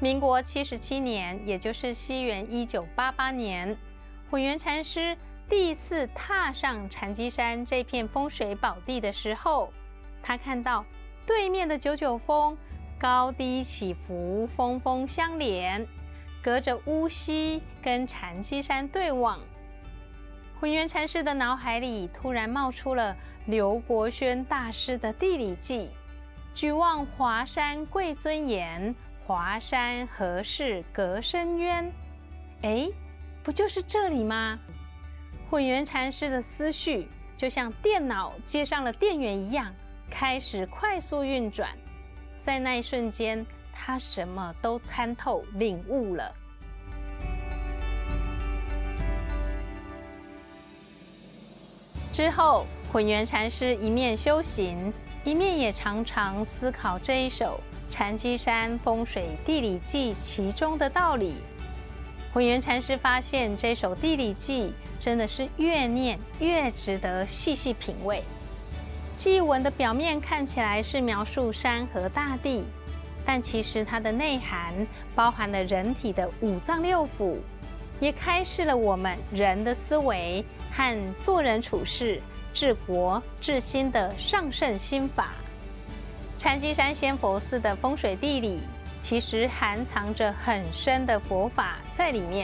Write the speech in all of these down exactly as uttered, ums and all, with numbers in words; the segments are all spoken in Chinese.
民国七十七年，也就是西元一九八八年，混元禅师第一次踏上禅机山这片风水宝地的时候，他看到对面的九九峰高低起伏，峰峰相连，隔着乌溪跟禅机山对望。混元禅师的脑海里突然冒出了刘国轩大师的地理记：举望华山贵尊严，华山何事隔深渊。哎，不就是这里吗？混元禅师的思绪就像电脑接上了电源一样，开始快速运转。在那一瞬间，他什么都参透领悟了。之后，混元禅师一面修行，一面也常常思考这一首《禅机山风水地理记》其中的道理。混元禅师发现这首地理记真的是越念越值得细细品味。记文的表面看起来是描述山河大地，但其实它的内涵包含了人体的五脏六腑，也开示了我们人的思维和做人处事、治国治心的上圣心法。禅机山仙佛寺的风水地理其实含藏着很深的佛法在里面。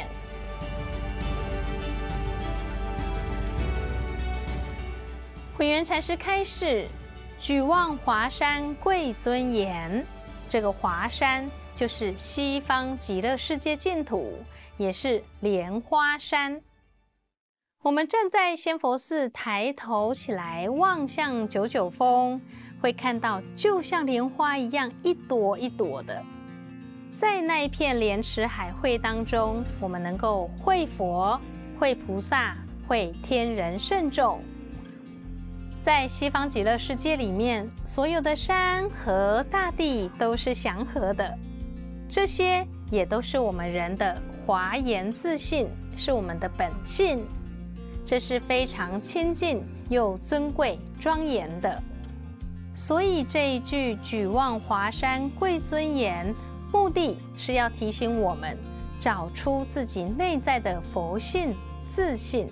混元禅师开示：举望华山贵尊严。这个华山就是西方极乐世界净土，也是莲花山。我们站在仙佛寺，抬头起来望向九九峰，会看到就像莲花一样一朵一朵的。在那一片莲池海会当中，我们能够会佛、会菩萨、会天人圣众。在西方极乐世界里面，所有的山河大地都是祥和的，这些也都是我们人的华严自信，是我们的本性，这是非常亲近又尊贵庄严的。所以这一句举望华山贵尊严，目的是要提醒我们找出自己内在的佛性自信。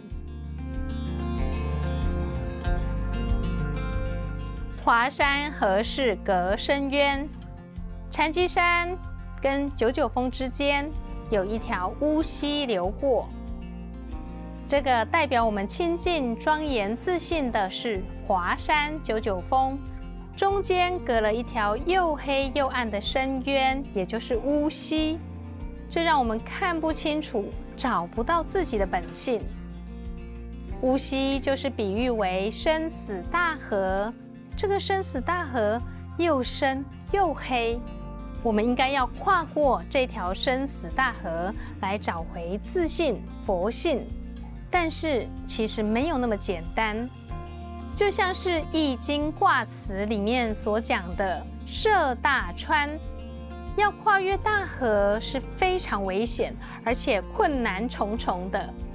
华山何事隔深渊？禅机山跟九九峰之间有一条乌溪流过，这个代表我们清净庄严自信的是华山九九峰，中间隔了一条又黑又暗的深渊，也就是乌溪，这让我们看不清楚，找不到自己的本性。乌溪就是比喻为生死大河，这个生死大河又深又黑，我们应该要跨过这条生死大河来找回自信佛性，但是其实没有那么简单。就像是《易经》卦辞里面所讲的涉大川，要跨越大河是非常危险而且困难重重的。